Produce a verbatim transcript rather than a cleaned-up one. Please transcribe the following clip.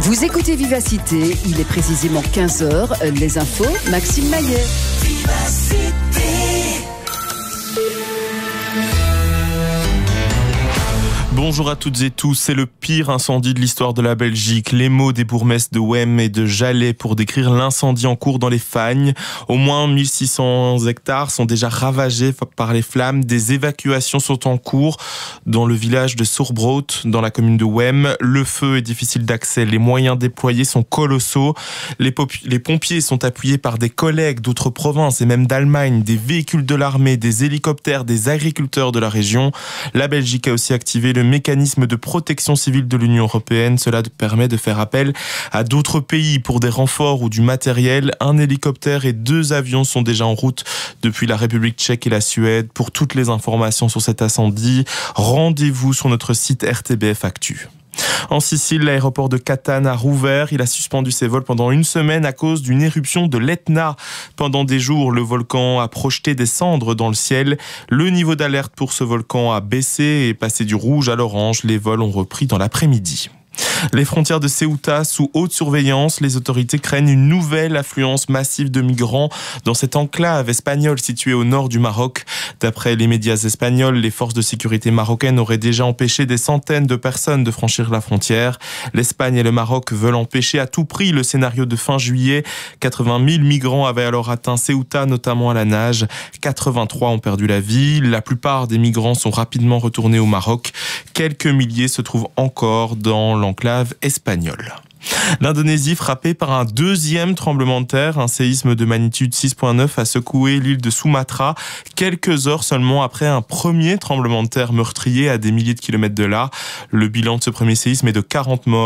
Vous écoutez Vivacité, il est précisément quinze heures. Les infos, Maxime Maillet. Vivacité. Bonjour à toutes et tous, c'est le pire incendie de l'histoire de la Belgique. Les mots des bourgmestres de Wem et de Jalais pour décrire l'incendie en cours dans les Fagnes. Au moins mille six cents hectares sont déjà ravagés par les flammes. Des évacuations sont en cours dans le village de Soerbrood, dans la commune de Wem. Le feu est difficile d'accès, les moyens déployés sont colossaux. Les, pop- les pompiers sont appuyés par des collègues d'autres provinces et même d'Allemagne, des véhicules de l'armée, des hélicoptères, des agriculteurs de la région. La Belgique a aussi activé le mécanisme de protection civile de l'Union européenne. Cela permet de faire appel à d'autres pays pour des renforts ou du matériel. Un hélicoptère et deux avions sont déjà en route depuis la République tchèque et la Suède. Pour toutes les informations sur cet incendie, rendez-vous sur notre site R T B F Actu. En Sicile, l'aéroport de Catane a rouvert. Il a suspendu ses vols pendant une semaine à cause d'une éruption de l'Etna. Pendant des jours, le volcan a projeté des cendres dans le ciel. Le niveau d'alerte pour ce volcan a baissé et est passé du rouge à l'orange. Les vols ont repris dans l'après-midi. Les frontières de Ceuta sous haute surveillance, les autorités craignent une nouvelle affluence massive de migrants dans cette enclave espagnole située au nord du Maroc. D'après les médias espagnols, les forces de sécurité marocaines auraient déjà empêché des centaines de personnes de franchir la frontière. L'Espagne et le Maroc veulent empêcher à tout prix le scénario de fin juillet. quatre-vingt mille migrants avaient alors atteint Ceuta, notamment à la nage. quatre-vingt-trois ont perdu la vie. La plupart des migrants sont rapidement retournés au Maroc. Quelques milliers se trouvent encore dans l'enclave espagnole. L'Indonésie frappée par un deuxième tremblement de terre, un séisme de magnitude six virgule neuf a secoué l'île de Sumatra quelques heures seulement après un premier tremblement de terre meurtrier à des milliers de kilomètres de là. Le bilan de ce premier séisme est de quarante morts.